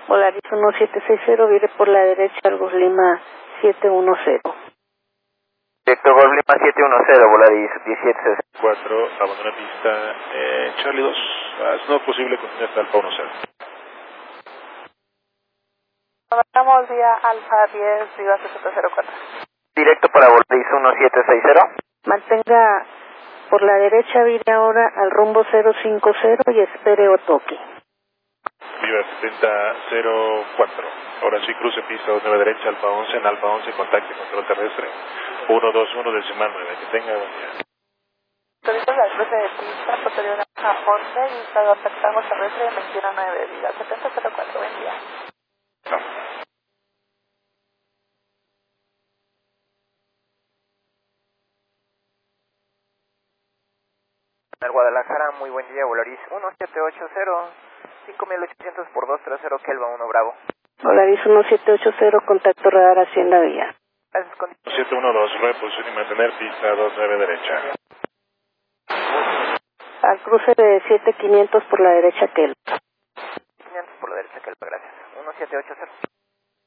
Volaris 1760, viene por la derecha, Argos Lima 710. Directo Golf Lima 710, Volaris 1764. Abandona pista, Charlie 2, no es posible continuar hasta Alfa 10. Abandonamos vía Alfa 10, Viva 704. Directo para Volaris 1760. Mantenga por la derecha, vire ahora al rumbo 050 y espere Otoki. Viva 7004. Ahora sí, cruce pista 29 derecha, Alfa 11, en Alfa 11, contacte control terrestre. 121 decimal 9. Que tenga buen día. Autorizo la cruce de pista, posterior a 11 y contactamos terrestre en 219, Viva 7004. Buen día. No. Guadalajara, muy buen día, Volaris 1780, 5800 por 230, Kelva 1 Bravo. Volaris 1780, contacto radar Hacienda Vía. Gracias, con 712, reposición y mantener pista 29 derecha. Al cruce de 7500 por la derecha, Kelva. 500 por la derecha, Kelva, gracias. 1780.